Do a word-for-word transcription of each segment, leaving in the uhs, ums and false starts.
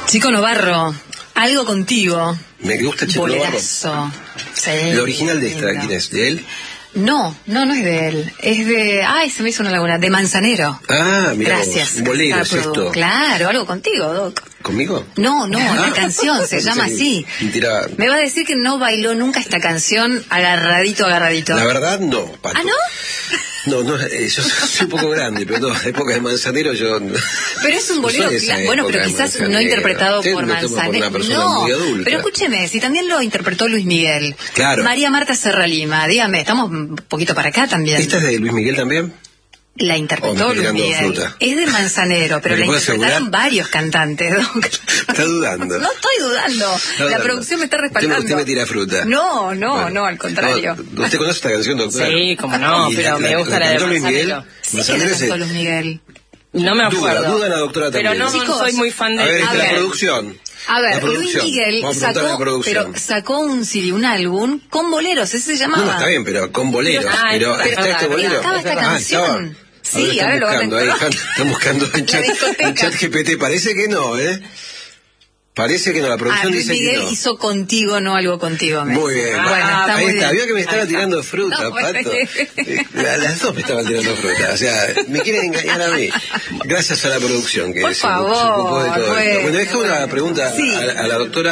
Chico Novarro, algo contigo. Me gusta Chico Novarro. Sí, ¿El original de esta quién es? ¿De él? No, no, no es de él. Es de... Ay, se me hizo una laguna. De Manzanero. Ah, mira. Gracias. Un bolero es esto. Claro, algo contigo, Doc. ¿Conmigo? No, no, la canción se llama así. Mentira. Me va a decir que no bailó nunca esta canción agarradito, agarradito. La verdad, no, Pato. ¿Ah, no? No, no, eh, yo soy un poco grande, pero no, época de Manzanero yo... Pero es un bolero, no bueno, pero quizás no interpretado por Manzanero. Por no, pero escúcheme, si también lo interpretó Luis Miguel. Claro. María Marta Serra Lima, dígame, estamos un poquito para acá también. ¿Esta es de Luis Miguel también? La interpretó Luis Miguel. Fruta. Es de Manzanero, pero la interpretaron asegurar? varios cantantes. Está dudando. No estoy dudando. Está la dudando. Producción me está respaldando. Usted me tira fruta. No, no, bueno, no, al contrario. No, ¿usted conoce esta canción, doctora? Sí, como no, pero me gusta la de Manzanero. Sí, Manzanero es Luis Miguel. No me acuerdo. Duda, duda la doctora también. Pero no, Chicos, soy muy fan de... A ver, a la ver. producción. A ver, Luis Miguel sacó, pero sacó un C D, un álbum con boleros, ese se llamaba. No, está bien, pero con boleros. Pero, ah, pero está, está este bolero. Estaba esta canción. Ah, sí, ahora, ahora están lo buscando, ahí, están, están buscando en chat, en chat G P T. Parece que no, ¿eh? Parece que no, la producción ah, dice Miguel que no. hizo contigo, no algo contigo. Me muy bien. Ah, bueno, está ahí muy está, bien. vio que me estaba tirando fruta, no, Pato. Las dos me estaban tirando fruta. O sea, me quieren engañar a mí. Gracias a la producción que Por se, favor, se ocupó de todo bueno, esto. Bueno, deja bueno. una pregunta sí. a, a la doctora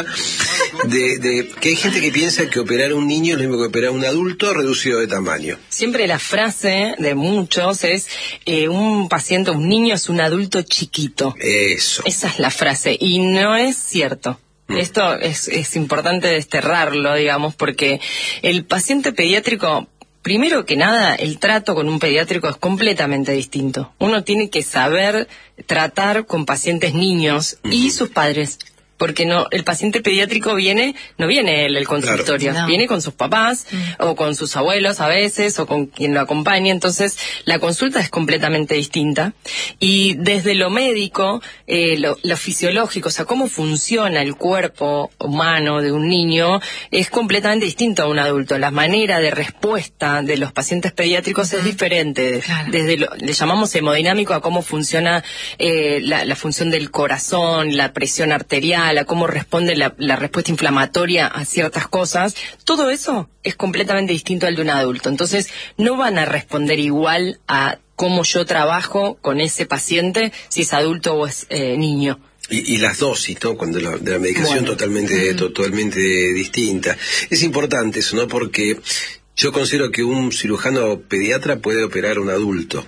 de, de que hay gente que piensa que operar a un niño es lo mismo que operar a un adulto reducido de tamaño. Siempre la frase de muchos es eh, un paciente, un niño es un adulto chiquito. Eso. Esa es la frase y no es cierto. Esto es, es importante desterrarlo, digamos, porque el paciente pediátrico, primero que nada, el trato con un pediátrico es completamente distinto. Uno tiene que saber tratar con pacientes niños y sus padres. Porque no, el paciente pediátrico viene, no viene él el consultorio, claro. no. viene con sus papás mm. o con sus abuelos a veces o con quien lo acompañe, entonces la consulta es completamente distinta y desde lo médico, eh, lo, lo fisiológico, o sea, cómo funciona el cuerpo humano de un niño es completamente distinto a un adulto, la manera de respuesta de los pacientes pediátricos mm. es diferente, claro. desde lo, le llamamos hemodinámico a cómo funciona eh, la, la función del corazón, la presión arterial, a cómo responde la, la respuesta inflamatoria a ciertas cosas, todo eso es completamente distinto al de un adulto. Entonces, no van a responder igual a cómo yo trabajo con ese paciente, si es adulto o es eh, niño. Y, y las dosis, ¿no? Cuando la, de la medicación bueno. totalmente, mm. totalmente distinta. Es importante eso, ¿no? Porque yo considero que un cirujano pediatra puede operar a un adulto.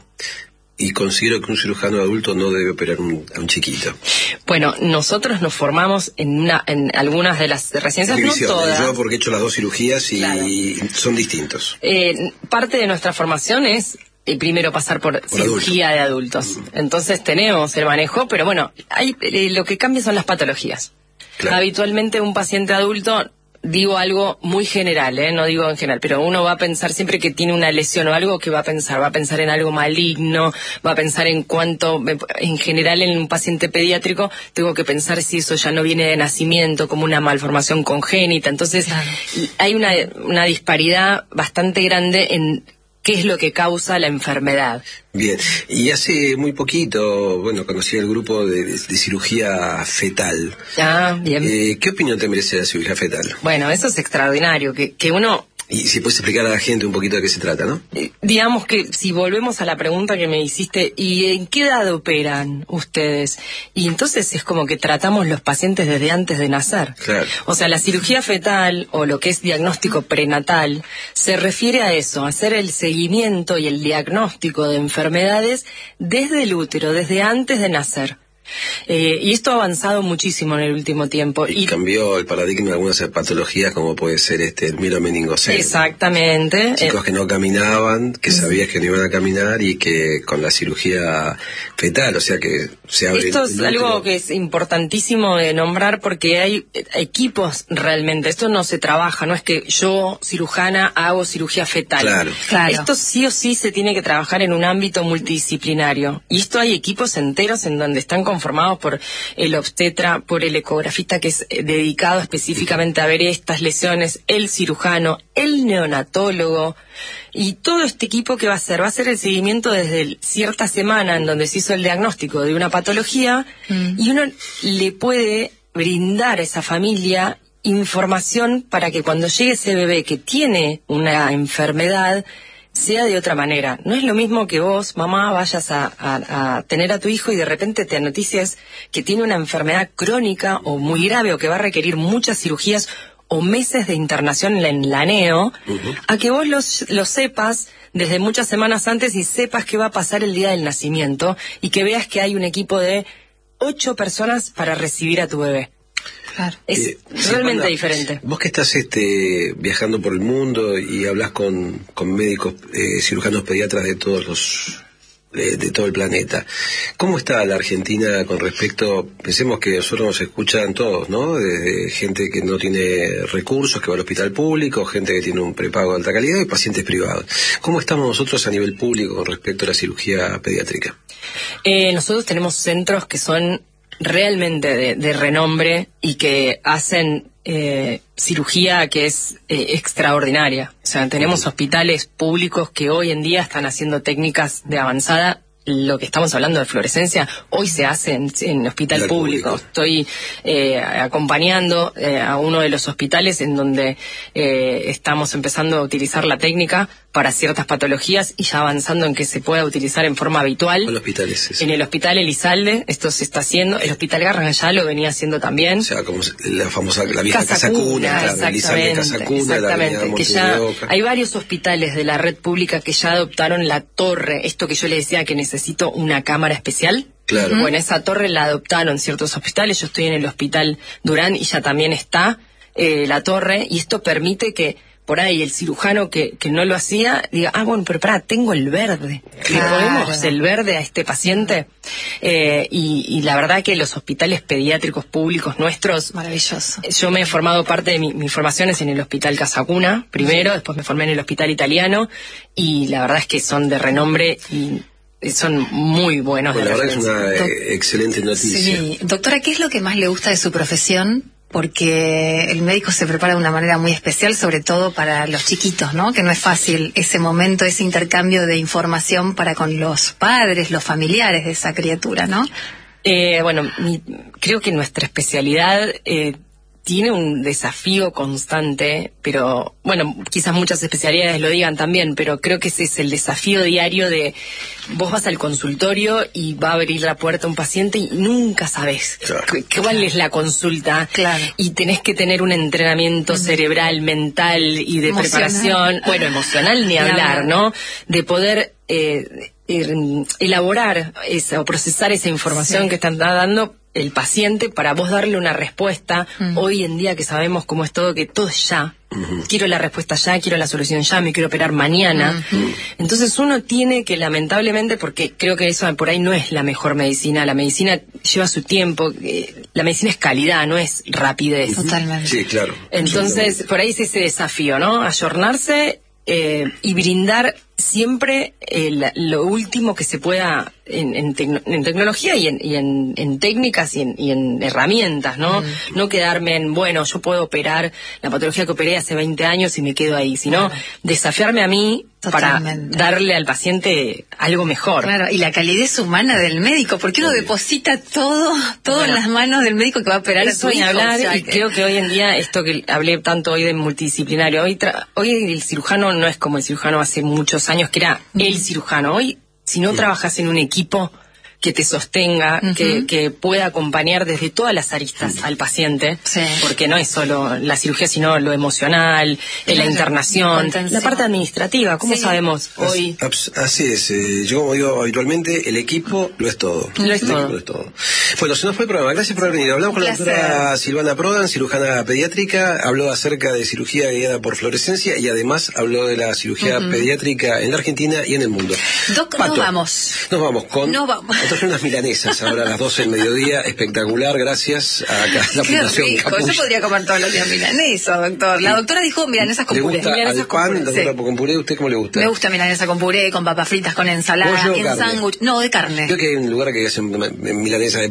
Y considero que un cirujano adulto no debe operar un, a un chiquito. Bueno, nosotros nos formamos en una, en algunas de las residencias, no todas. Yo porque he hecho las dos cirugías y claro. son distintos. Eh, parte de nuestra formación es eh, primero pasar por, por cirugía adulto. de adultos. Uh-huh. Entonces tenemos el manejo, pero bueno, hay, eh, lo que cambia son las patologías. Claro. Habitualmente un paciente adulto... Digo algo muy general, ¿eh? No digo en general, pero uno va a pensar siempre que tiene una lesión o algo que va a pensar, va a pensar en algo maligno, va a pensar en cuánto, en general en un paciente pediátrico, tengo que pensar si eso ya no viene de nacimiento, como una malformación congénita. Entonces, claro. hay una, una disparidad bastante grande en qué es lo que causa la enfermedad. Bien, y hace muy poquito, bueno, conocí el grupo de, de, de cirugía fetal. Ah, bien. Eh, ¿Qué opinión te merece la cirugía fetal? Bueno, eso es extraordinario, que, que uno... Y si puedes explicar a la gente un poquito de qué se trata, ¿no? Eh, digamos que si volvemos a la pregunta que me hiciste, ¿y en qué edad operan ustedes? Y entonces es como que tratamos los pacientes desde antes de nacer. Claro. O sea, la cirugía fetal, o lo que es diagnóstico prenatal, se refiere a eso, a hacer el seguimiento y el diagnóstico de enfermedades desde el útero, desde antes de nacer. Eh, y esto ha avanzado muchísimo en el último tiempo. Y, y cambió el paradigma de algunas patologías como puede ser este el mielomeningocele. Exactamente. Chicos eh, que no caminaban, que sabías que no iban a caminar y que con la cirugía fetal, o sea que se abre... Esto es algo que es importantísimo de nombrar porque hay equipos realmente. Esto no se trabaja, no es que yo, cirujana, hago cirugía fetal. Claro. Claro. Esto sí o sí se tiene que trabajar en un ámbito multidisciplinario. Y esto hay equipos enteros en donde están conformados por el obstetra, por el ecografista que es dedicado específicamente a ver estas lesiones, el cirujano, el neonatólogo y todo este equipo que va a hacer, va a hacer el seguimiento desde el, cierta semana en donde se hizo el diagnóstico de una patología mm. y uno le puede brindar a esa familia información para que cuando llegue ese bebé que tiene una enfermedad sea de otra manera. No es lo mismo que vos, mamá, vayas a, a, a tener a tu hijo y de repente te noticias que tiene una enfermedad crónica o muy grave o que va a requerir muchas cirugías o meses de internación en la neo, uh-huh. a que vos los, lo sepas desde muchas semanas antes y sepas qué va a pasar el día del nacimiento y que veas que hay un equipo de ocho personas para recibir a tu bebé. Claro. Es eh, realmente sí, diferente. Vos que estás este, viajando por el mundo y hablas con, con médicos, eh, cirujanos pediatras de todos los de, de todo el planeta, ¿cómo está la Argentina con respecto? Pensemos que nosotros nos escuchan todos, ¿no? Desde gente que no tiene recursos, que va al hospital público, gente que tiene un prepago de alta calidad y pacientes privados. ¿Cómo estamos nosotros a nivel público con respecto a la cirugía pediátrica? Eh, nosotros tenemos centros que son realmente de, de renombre y que hacen eh, cirugía que es eh, extraordinaria. O sea, tenemos hospitales públicos que hoy en día están haciendo técnicas de avanzada. Lo que estamos hablando de fluorescencia hoy se hace en, en hospital público. público. Estoy eh, acompañando eh, a uno de los hospitales en donde eh, estamos empezando a utilizar la técnica para ciertas patologías y ya avanzando en que se pueda utilizar en forma habitual. ¿Cuál hospital es ese? En el hospital Elizalde, esto se está haciendo. El hospital Garrahan ya lo venía haciendo también. O sea, como la famosa, la vieja Casa Cuna. Exactamente, Casa Cuna, exactamente. Que ya hay varios hospitales de la red pública que ya adoptaron la torre, esto que yo le decía que necesito una cámara especial. Claro. Bueno, esa torre la adoptaron ciertos hospitales. Yo estoy en el hospital Durán y ya también está eh, la torre, y esto permite que por ahí el cirujano que, que no lo hacía diga, ah, bueno, pero pará, tengo el verde. Claro. ¿Le podemos el verde a este paciente? Eh, y, y la verdad que los hospitales pediátricos públicos nuestros... Maravilloso. Yo me he formado parte de mi, mi formación es en el hospital Casa Cuna, primero, después me formé en el hospital italiano, y la verdad es que son de renombre y son muy buenos. Bueno, de la verdad es una Do- excelente noticia. Sí. Doctora, ¿qué es lo que más le gusta de su profesión? Porque el médico se prepara de una manera muy especial, sobre todo para los chiquitos, ¿no? Que no es fácil ese momento, ese intercambio de información para con los padres, los familiares de esa criatura, ¿no? Eh, bueno, mi, creo que nuestra especialidad eh, tiene un desafío constante, pero bueno, quizás muchas especialidades lo digan también, pero creo que ese es el desafío diario de vos vas al consultorio y va a abrir la puerta un paciente y nunca sabés Claro. cu- cuál es la consulta. Claro. Y tenés que tener un entrenamiento cerebral, mental y de Emocional. preparación, bueno, emocional ni Ni hablar, hablar. ¿no? De poder eh, er- elaborar esa, o procesar esa información Sí. que están dando el paciente para vos darle una respuesta. Mm. Hoy en día que sabemos cómo es todo, que todo es ya. Uh-huh. Quiero la respuesta ya, quiero la solución ya, me quiero operar mañana. Uh-huh. Entonces uno tiene que, lamentablemente, porque creo que eso por ahí no es la mejor medicina, la medicina lleva su tiempo, eh, la medicina es calidad, no es rapidez. Totalmente. Sí, claro. Entonces, por ahí es ese desafío, ¿no? Ayornarse eh, y brindar siempre eh, la- lo último que se pueda en, en, tecno- en tecnología y, en, y en, en técnicas y en, y en herramientas, ¿no? Mm. No quedarme en, bueno, yo puedo operar la patología que operé hace veinte años y me quedo ahí, sino Claro. desafiarme a mí Totalmente. para darle al paciente algo mejor. Claro, y la calidez humana del médico, porque uno Obvio. deposita todo, todo Bueno, en las manos del médico que va a operar a Eso su ni hijo. hablar, o sea, y que- creo que hoy en día, esto que hablé tanto hoy de multidisciplinario, hoy, tra- hoy el cirujano no es como el cirujano hace muchos años, que era el cirujano. Hoy, si no trabajas en un equipo que te sostenga, Ujú. que, que pueda acompañar desde todas las aristas al paciente, Sí. porque no es solo la cirugía, sino lo emocional, eh, la Claro, internación, contención. la parte administrativa. ¿Cómo Sí. sabemos hoy? As- Así es, eh, yo como digo habitualmente, el equipo lo es todo. Lo es El todo. equipo lo es todo. Bueno, se nos fue el programa, gracias por haber venido. Hablamos con la Placer. doctora Silvana Prodan, cirujana pediátrica, habló acerca de cirugía guiada por fluorescencia y además habló de la cirugía pediátrica en la Argentina y en el mundo. Doc, Pato, nos vamos. Nos vamos con Nos vamos. Nosotros unas milanesas ahora a las doce del mediodía, espectacular, gracias a acá, la Qué Fundación rico, Capullo. yo podría comer todos los días milanesa, doctor. La doctora dijo milanesas con ¿Le puré. gusta Milanesas al con pan, puré, doctora, sí. con puré? ¿Usted cómo le gusta? Me gusta milanesa con puré, con papas fritas, con ensalada, ¿Pollo o en carne? sándwich. No, de carne. Creo que hay un lugar que hacen milanesa de pollo.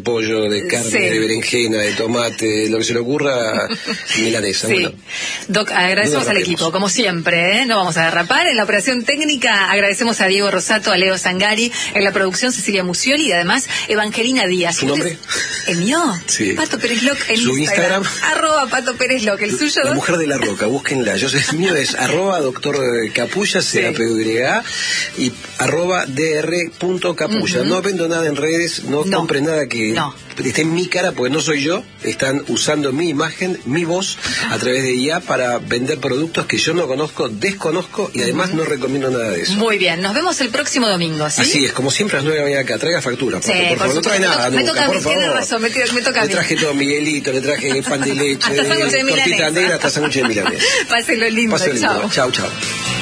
pollo, de carne, Sí. de berenjena, de tomate, lo que se le ocurra, milanesa. Sí. Bueno, Doc, agradecemos no al derrapemos. equipo, como siempre, ¿eh? No vamos a derrapar. En la operación técnica agradecemos a Diego Rosato, a Leo Sangari, en la producción Cecilia Musioli y además Evangelina Díaz. ¿Su nombre? ¿El mío? Sí. Pato Pérez Loc en Su Instagram. Instagram. Arroba Pato Pérez Loc. ¿El suyo? La Doc? mujer de la roca, búsquenla. Yo sé, el mío es arroba doctor Capulla, Sí. C A P U Y A, y arroba dr.capulla. Ujú. No vendo nada en redes, no, No. compren nada que No. esté en mi cara, porque no soy yo. Están usando mi imagen, mi voz, a través de I A para vender productos que yo no conozco, desconozco y además no recomiendo nada de eso. Muy bien, nos vemos el próximo domingo, ¿sí? Así es, como siempre a las nueve de la mañana acá, traiga factura, Sí, por, por por favor, no trae supuesto. nada Me nunca, toca a por mí, tiene favor. razón, me, me toca a Le mí. traje todo Miguelito, le traje pan de leche, Hasta sándwich de tortita milanesa. negra, hasta sándwich de milanesa. Pásenlo lindo, Pásenlo lindo. chao. Chau, chau.